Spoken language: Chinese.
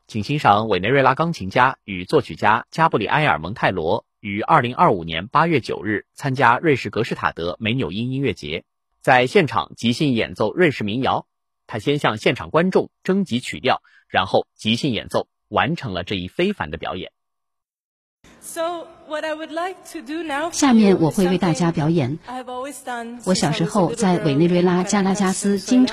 请欣赏委内瑞拉钢琴家与作曲家加布里埃尔·蒙泰罗于2025年8月9日参加瑞士格施塔德美纽因音乐节，在现场即兴演奏瑞士民谣。他先向现场观众征集曲调，然后即兴演奏，完成了这一非凡的表演。 下面我会为大家表演我小时候在委内瑞拉加拉加斯经常